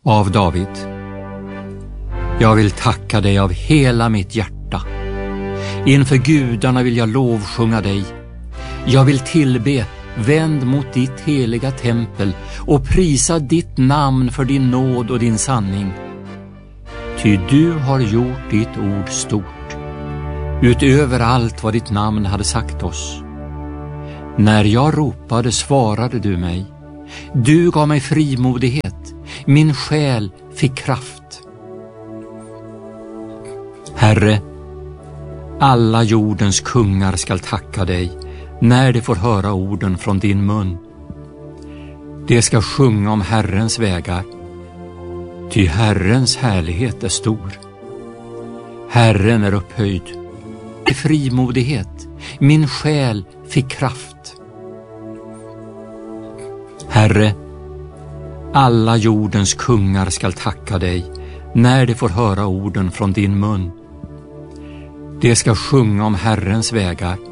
Av David. Jag vill tacka dig av hela mitt hjärta. Inför gudarna vill jag lovsjunga dig. Jag vill tillbe, vänd mot ditt heliga tempel och prisa ditt namn för din nåd och din sanning. Ty du har gjort ditt ord stort, utöver allt vad ditt namn hade sagt oss. När jag ropade svarade du mig. Du gav mig frimodighet, min själ fick kraft. Herre, alla jordens kungar skall tacka dig när de får höra orden från din mun. De ska sjunga om Herrens vägar, ty Herrens härlighet är stor. Herren är upphöjd. I frimodighet, min själ fick kraft. Herre, alla jordens kungar skall tacka dig när de får höra orden från din mun. De ska sjunga om Herrens vägar,